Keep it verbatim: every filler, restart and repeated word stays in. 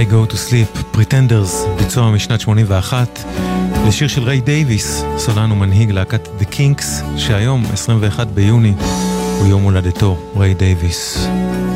I Go to Sleep, Pretenders, ביצוע משנת שמונים ואחת, לשיר של ריי דייביס, סולן ומנהיג להקת The Kinks, שהיום, עשרים ואחד ביוני, הוא יום הולדתו, ריי דייביס.